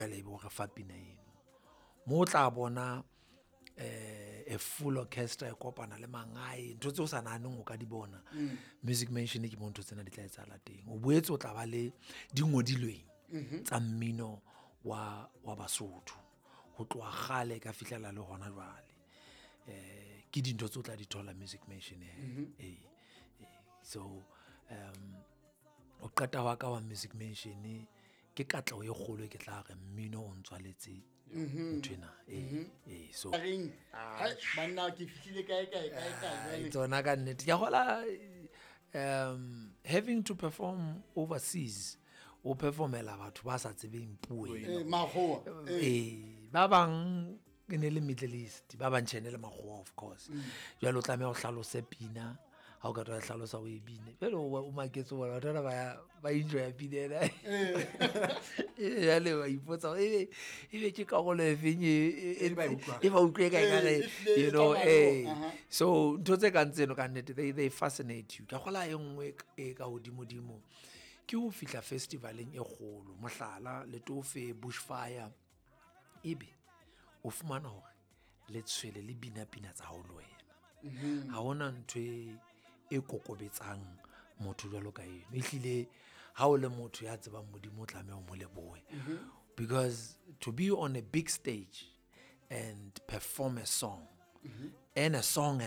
le bo re fa pina eno mo tla bona a full orchestra e kopana le mangae ntho tse o sa naaneng o ka di bona Music Mansion ke mo ntho tsena di tla etsala teng o boetse o tla ba le dingodilweng tsa mmino wa Basotho ho tloa gale ka fihlela le hona jwale ke dintho tse o tla di thola Music Mansion so o qeta wa ka wa Music Mansion ke katleho e kgolo ke tla re mmino o ntswaletse ntwena so banna ke fihlile kae tsona ka nnete ya hola having to perform overseas o performela batho ba sa tsebeng puo ba bang ke ne le Middle East ba bang tshene le makgowa of course jwale o tlameha go hlalose pina ha o ka tla hlalosa o e bine pele o maketse bona batho ba enjoy pina ya le wa ipotsa e be ke karolo e feng e ba utlwe ka gare you know so ntho tse ka ntseno ka nnete they fascinate you ka gola e nngwe e ka hodimo ke ho fihla festivaleng e kgolo mohlala le tofe bushfire ebe o fumana hore le tshwele le bina tsa hao le wena ha hona ntho e kokobetsang motho jwalo ka eno ehlile ha o le motho ya tsebang modimo o tlameha o mo lebohe because to be on a big stage and perform a song and a song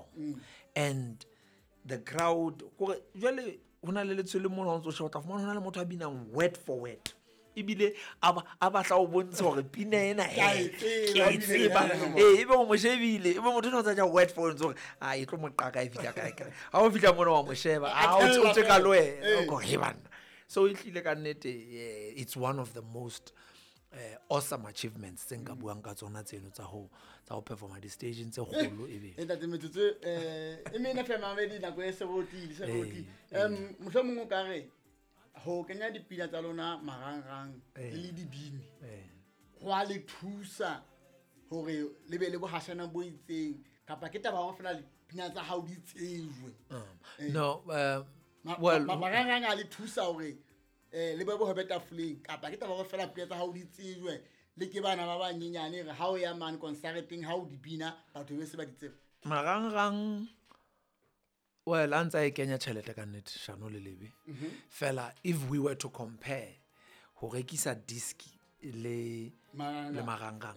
and the crowd jwale hona le letswele mona o ntso shota fumana hona le motho a binang word for word ibile a batla o bontsha hore pina ena ke tseba ebe o mo shebile ebe motho o tsa word for word hore e tlo mo qaka e fitla kae ha o fitla mona wa mo sheba o tse ka loe go hebana so ihlile ka nnete it's one of the most awesome achievements tse nka buang ka tsona tseno tsa ho performa di stage tse kgolo ebe ntate metsotso e mena fema me di nako e se botile mohlomong o ka re ho kenya dipina tsa lona marangrang le dibini ho a le thusa hore le be le bohashana bo itseng kapa ke taba ho fela dipina tsa hao di tsejwe no well marangrang a le thusa hore le be bo hobeta fling kapa ke taba ho fela pina tsa hao di tsejwe le ke bana ba banyenyane re ha o ya man concerting ha o dipina batho be se ba di tseba marangrang. Well, antsa e kenya tšhelete ka nnete shano le lebe fela if we were to compare ho rekisa disk le marangrang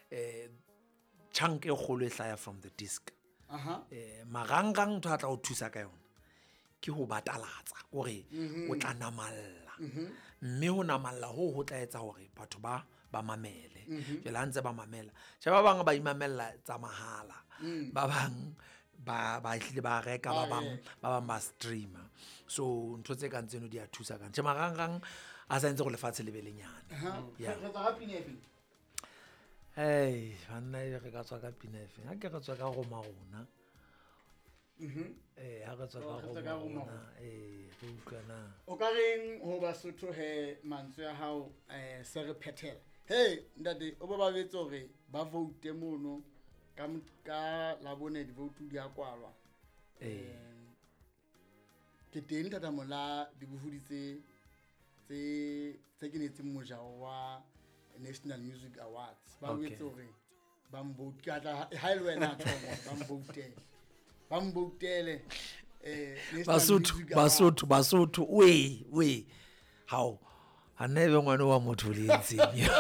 chunk e kgolo e hlaya from the disk marangrang ntho a tla o thusa ka yona ke ho batalatsa hore o tla namalla mme ho namalla ho tla etsa hore batho ba mamele jela ntse ba mamela ba bang ba imamela tsa mahala ba bang ba hlile ba reka ba bang ba streamer so ntho tse ka ntseno di a thusa ka ntle marangrang a sa ntse go lefatshe le belenyana banna re ka tswa ka pinefe ha ke re tswa ka Roma rona ha re tswa ka Roma re utlwana o ka reng ho Basotho he mantswe ya hao se re phethela ntate o ba betso re ba vote mono ka la bone di vote di a kwalwa ke teng tata mola di bohudi tse ke netse mojao wa National Music Awards ba betso re ba mvote ka tla ha ile wena thomo ba mbotele Basotho we how anebe ngwane wa motho le ntsenyo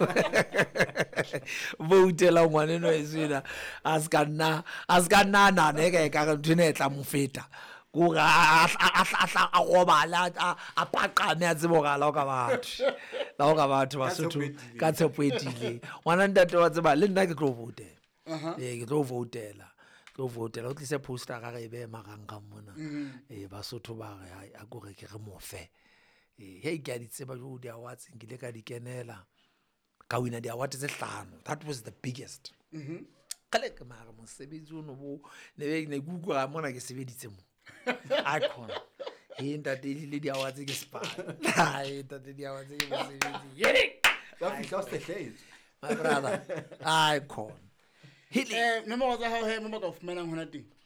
voutela ngwane no esina askana na neke ka ntwene etla mofeta go a robala a paqane a tsebogala o ka batho Basotho ka tshepoetile ngwana ntate wa tseba le nna ke tlo voutela ke tlo voutela o tlise poster ga re be marangrang mona Basotho ba re a go re ke re mofe hey ke a di tseba jo di awards nkile ka di kenela ka wina di awards tse 5 that was the biggest kale ke mara mosebetsi ono bo ne Google ga mona ke sebeditse mo icon ntate le di awards ke spa ntate di awards ke mosebetsi that just the shade my brother icon nomoro tsa hao he mo ba ka fumanang hona teng